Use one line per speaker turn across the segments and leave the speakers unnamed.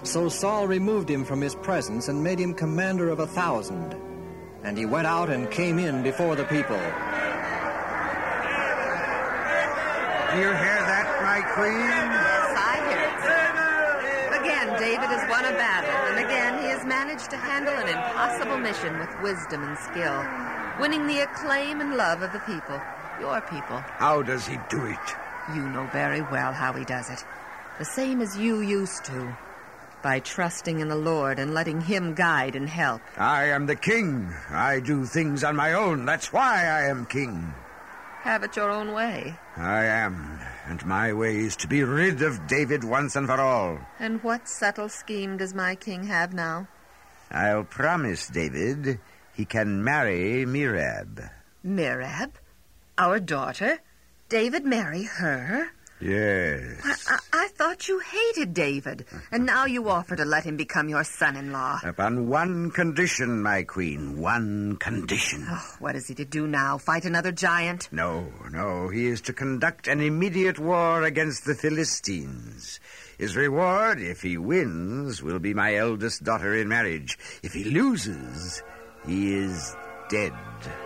So Saul removed him from his presence and made him commander of 1,000. And he went out and came in before the people.
Do you hear that, my queen?
Yes, I hear it. Again, David has won a battle, and again he has managed to handle an impossible mission with wisdom and skill, winning the acclaim and love of the people, your people.
How does he do it?
You know very well how he does it. The same as you used to. By trusting in the Lord and letting him guide and help.
I am the king. I do things on my own. That's why I am king.
Have it your own way.
I am. And my way is to be rid of David once and for all.
And what subtle scheme does my king have now?
I'll promise David he can marry Merab.
Merab? Our daughter? David marry her?
Yes.
I thought you hated David, and now you offer to let him become your son-in-law.
Upon one condition, my queen, one condition.
Oh, what is he to do now? Fight another giant?
No. He is to conduct an immediate war against the Philistines. His reward, if he wins, will be my eldest daughter in marriage. If he loses, he is dead.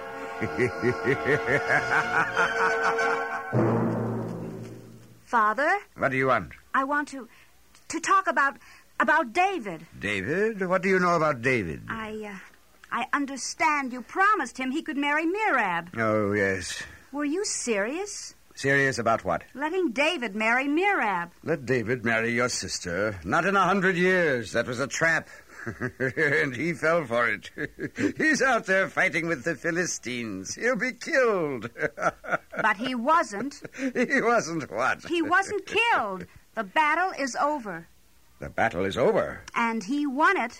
Father?
What do you want?
I want to talk about David.
David? What do you know about David?
I understand you promised him he could marry Merab.
Oh, yes.
Were you serious?
Serious about what?
Letting David marry Merab.
Let David marry your sister. Not in 100 years. That was a trap. And he fell for it. He's out there fighting with the Philistines. He'll be killed.
But he wasn't.
He wasn't what?
He wasn't killed. The battle is over.
The battle is over?
And he won it.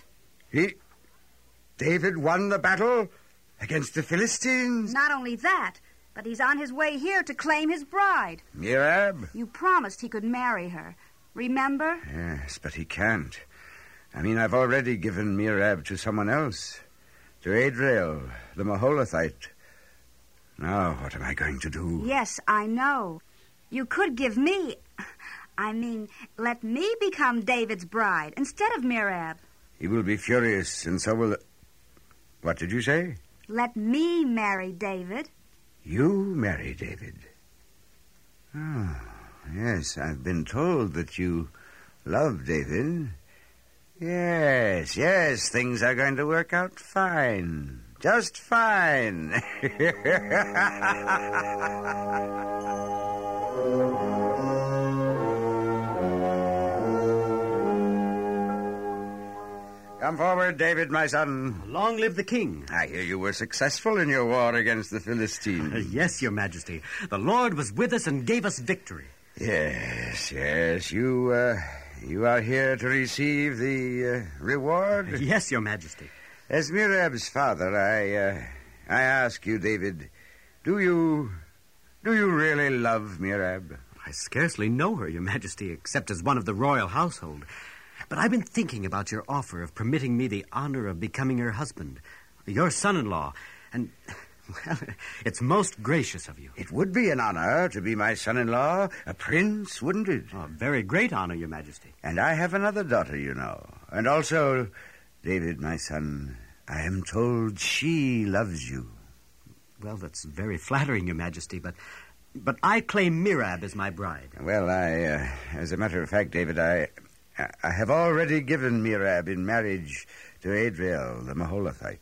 David won the battle against the Philistines?
Not only that, but he's on his way here to claim his bride.
Merab?
You promised he could marry her. Remember?
Yes, but he can't. I mean, I've already given Merab to someone else. To Adriel, the Maholathite. Now, what am I going to do?
Yes, I know. You could give me... let me become David's bride instead of Merab.
He will be furious, and so will... What did you say?
Let me marry David.
You marry David? Oh, yes, I've been told that you love David. Yes, things are going to work out fine. Just fine. Come forward, David, my son.
Long live the king.
I hear you were successful in your war against the Philistines.
Yes, your majesty. The Lord was with us and gave us victory.
Yes. You are here to receive the reward?
Yes, your majesty.
As Merab's father, I ask you, David, do you really love Merab?
I scarcely know her, your majesty, except as one of the royal household. But I've been thinking about your offer of permitting me the honor of becoming her husband, your son-in-law, and... Well, it's most gracious of you.
It would be an honor to be my son-in-law, a prince, wouldn't it?
A very great honor, your majesty.
And I have another daughter, you know. And also, David, my son, I am told she loves you.
Well, that's very flattering, your majesty, but I claim Merab as my bride.
Well, as a matter of fact, David, I have already given Merab in marriage to Adriel, the Maholathite.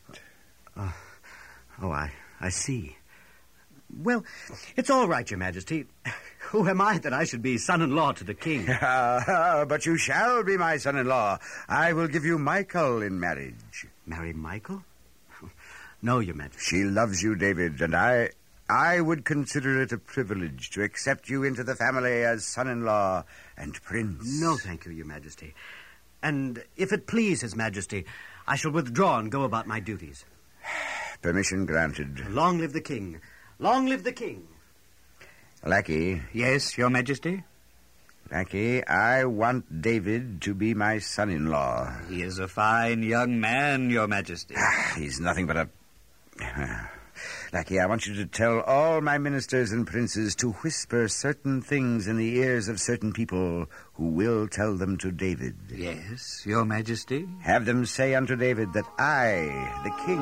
I see. Well, it's all right, your majesty. Who am I that I should be son-in-law to the king?
But you shall be my son-in-law. I will give you Michal in marriage.
Marry Michal? No, your majesty.
She loves you, David, and I would consider it a privilege to accept you into the family as son-in-law and prince.
No, thank you, your majesty. And if it please his majesty, I shall withdraw and go about my duties.
Permission granted.
Long live the king. Long live the king.
Lackey.
Yes, your majesty?
Lackey, I want David to be my son-in-law.
He is a fine young man, your majesty.
He's nothing but a... Lackey, I want you to tell all my ministers and princes to whisper certain things in the ears of certain people who will tell them to David.
Yes, Your Majesty.
Have them say unto David that I, the king,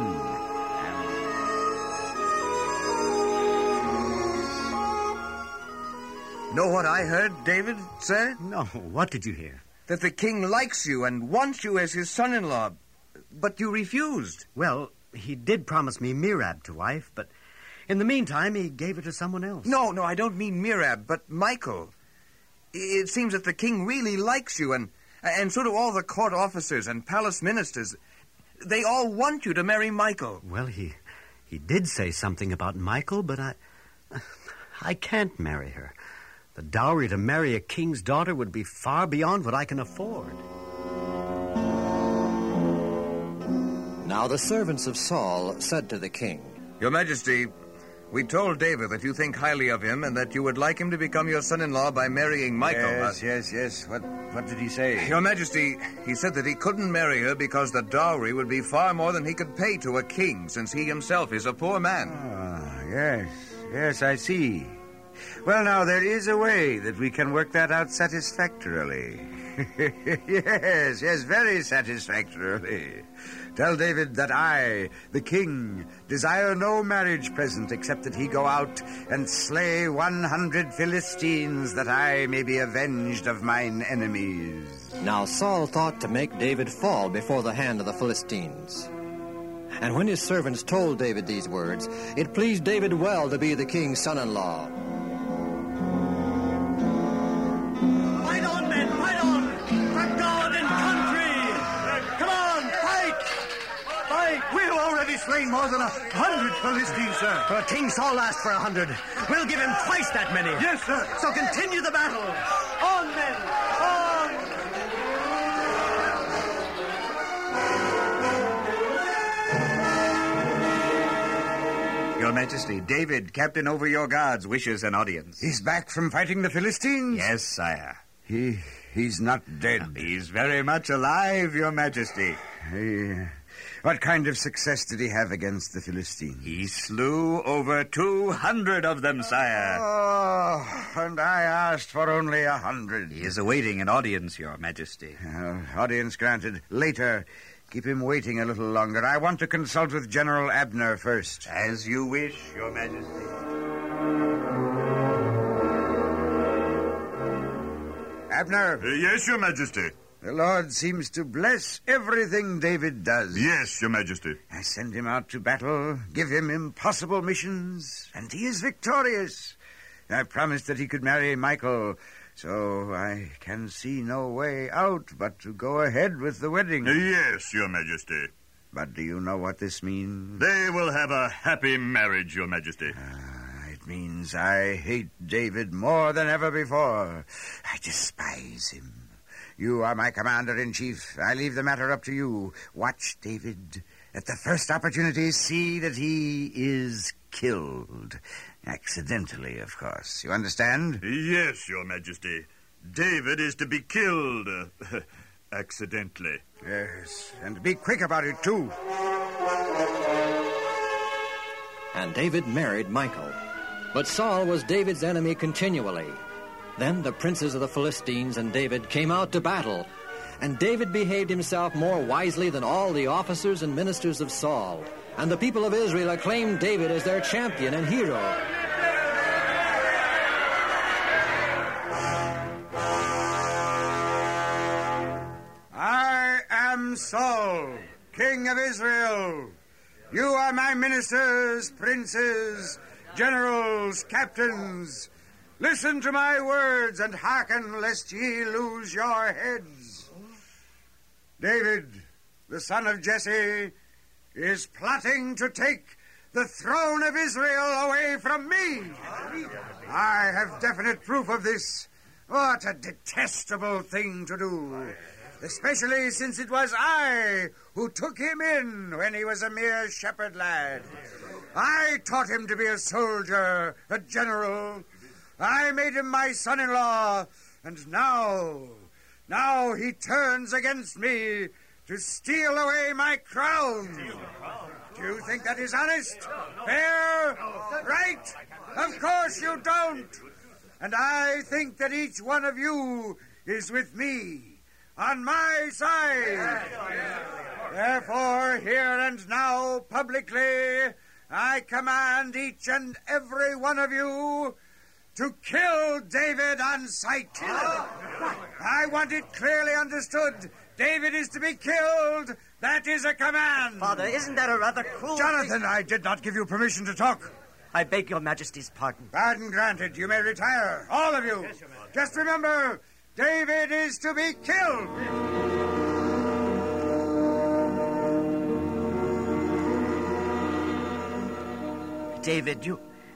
Know what I heard, David, sir?
No, what did you hear?
That the king likes you and wants you as his son-in-law. But you refused.
Well, he did promise me Merab to wife, but in the meantime, he gave her to someone else.
No, I don't mean Merab, but Michael. It seems that the king really likes you, and so do all the court officers and palace ministers. They all want you to marry Michael.
Well, he did say something about Michael, but I can't marry her. The dowry to marry a king's daughter would be far beyond what I can afford.
Now the servants of Saul said to the king,
Your Majesty, we told David that you think highly of him and that you would like him to become your son-in-law by marrying Michael.
Yes. What did he say?
Your Majesty, he said that he couldn't marry her because the dowry would be far more than he could pay to a king, since he himself is a poor man.
Yes, I see. Well, now, there is a way that we can work that out satisfactorily. yes, very satisfactorily. Tell David that I, the king, desire no marriage present except that he go out and slay 100 Philistines, that I may be avenged of mine enemies.
Now Saul thought to make David fall before the hand of the Philistines. And when his servants told David these words, it pleased David well to be the king's son-in-law.
Fight on, men, fight on! For God and country! Come on, fight! Fight! We've already slain more than 100 Philistines, sir.
Well, King Saul asked for 100. We'll give him twice that many.
Yes, sir.
So continue the battle.
On, men, on!
Your Majesty, David, captain over your guards, wishes an audience.
He's back from fighting the Philistines?
Yes, sire.
He's not dead.
He's very much alive, Your Majesty.
What kind of success did he have against the Philistines?
He slew over 200 of them, sire.
Oh, and I asked for only 100.
He is awaiting an audience, Your Majesty.
Audience granted. Later. Keep him waiting a little longer. I want to consult with General Abner first.
As you wish, Your Majesty.
Abner.
Yes, Your Majesty.
The Lord seems to bless everything David does.
Yes, Your Majesty.
I send him out to battle, give him impossible missions, and he is victorious. I promised that he could marry Michael, so I can see no way out but to go ahead with the wedding.
Yes, Your Majesty.
But do you know what this means?
They will have a happy marriage, Your Majesty.
It means I hate David more than ever before. I despise him. You are my commander-in-chief. I leave the matter up to you. Watch David. At the first opportunity, see that he is killed. Accidentally, of course. You understand?
Yes, Your Majesty. David is to be killed. Accidentally.
Yes, and be quick about it, too.
And David married Michal. But Saul was David's enemy continually. Then the princes of the Philistines and David came out to battle, and David behaved himself more wisely than all the officers and ministers of Saul, and the people of Israel acclaimed David as their champion and hero.
I am Saul, king of Israel. You are my ministers, princes, generals, captains. Listen to my words and hearken lest ye lose your heads. David, the son of Jesse, is plotting to take the throne of Israel away from me. I have definite proof of this. What a detestable thing to do, especially since it was I who took him in when he was a mere shepherd lad. I taught him to be a soldier, a general. I made him my son-in-law, and now he turns against me to steal away my crown. Do you think that is honest? Fair? Right? Of course you don't. And I think that each one of you is with me, on my side. Therefore, here and now, publicly, I command each and every one of you to kill David on sight. I want it clearly understood. David is to be killed. That is a command.
Father, isn't that a rather cruel...
Jonathan, I did not give you permission to talk.
I beg your Majesty's pardon.
Pardon granted. You may retire. All of you. Just remember, David is to be killed.
David,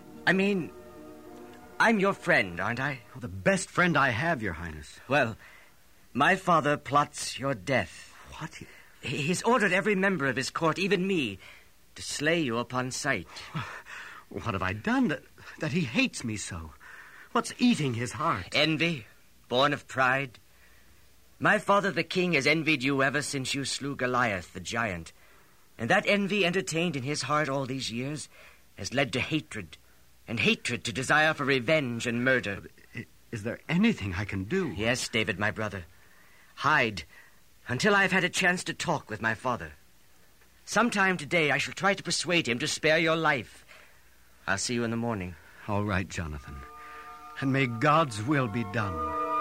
I'm your friend, aren't I?
Oh, the best friend I have, Your Highness.
Well, my father plots your death.
What?
He's ordered every member of his court, even me, to slay you upon sight.
What have I done that he hates me so? What's eating his heart?
Envy, born of pride. My father, the king, has envied you ever since you slew Goliath, the giant. And that envy entertained in his heart all these years has led to hatred, and hatred to desire for revenge and murder.
Is there anything I can do?
Yes, David, my brother. Hide until I've had a chance to talk with my father. Sometime today I shall try to persuade him to spare your life. I'll see you in the morning.
All right, Jonathan. And may God's will be done.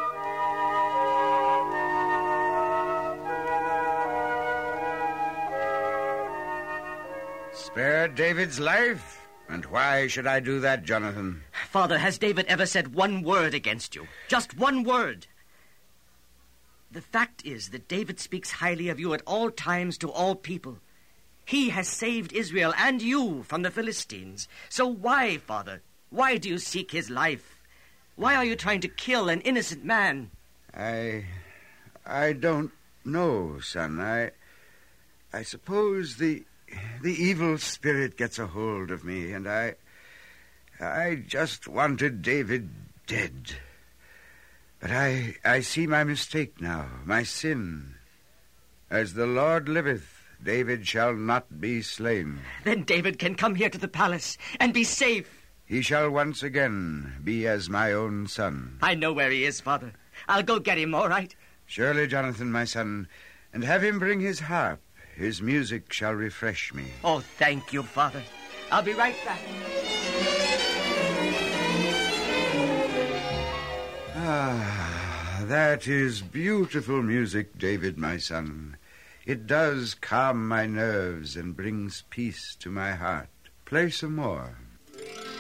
Spare David's life? And why should I do that, Jonathan?
Father, has David ever said one word against you? Just one word. The fact is that David speaks highly of you at all times to all people. He has saved Israel and you from the Philistines. So why, Father? Why do you seek his life? Why are you trying to kill an innocent man?
I don't know, son. I suppose the evil spirit gets a hold of me, and I just wanted David dead. But I see my mistake now, my sin. As the Lord liveth, David shall not be slain.
Then David can come here to the palace and be safe.
He shall once again be as my own son.
I know where he is, Father. I'll go get him, all right?
Surely, Jonathan, my son, and have him bring his harp. His music shall refresh me.
Oh, thank you, Father. I'll be right back.
Ah, that is beautiful music, David, my son. It does calm my nerves and brings peace to my heart. Play some more.